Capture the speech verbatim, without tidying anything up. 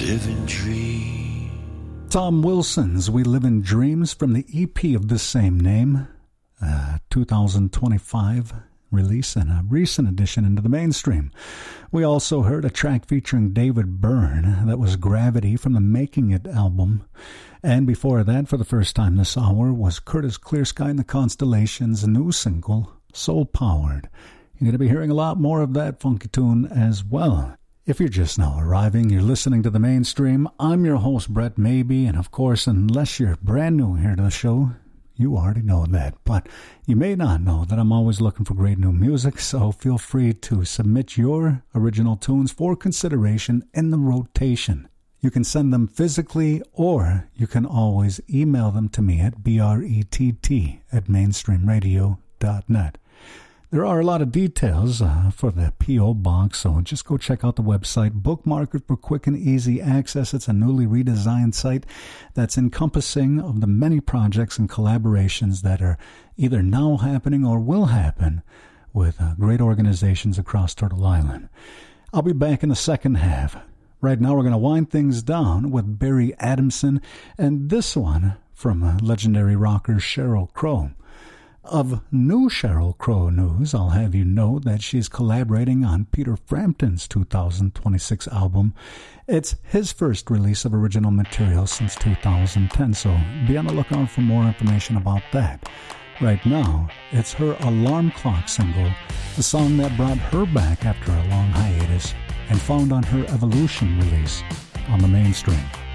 live in dreams. Tom Wilson's We Live in Dreams from the E P of the same name, uh, two thousand twenty-five release and a recent addition into the mainstream. We also heard a track featuring David Byrne that was Gravity from the Making It album. And before that, for the first time this hour, was Curtis Clearsky and the Constellations' new single, Soul Powered. You're going to be hearing a lot more of that funky tune as well. If you're just now arriving, you're listening to the mainstream. I'm your host, Brett Maybe, and of course, unless you're brand new here to the show, you already know that. But you may not know that I'm always looking for great new music, so feel free to submit your original tunes for consideration in the rotation. You can send them physically, or you can always email them to me at brett at mainstreamradio dot net. There are a lot of details uh, for the P O box, so just go check out the website, bookmark it for quick and easy access. It's a newly redesigned site that's encompassing of the many projects and collaborations that are either now happening or will happen with uh, great organizations across Turtle Island. I'll be back in the second half. Right now we're going to wind things down with Barry Adamson, and this one from uh, legendary rocker Sheryl Crow. Of new Sheryl Crow news, I'll have you know that she's collaborating on Peter Frampton's two thousand twenty-six album. It's his first release of original material since two thousand ten, so be on the lookout for more information about that. Right now, it's her Alarm Clock single, the song that brought her back after a long hiatus, and found on her Evolution release on the mainstream.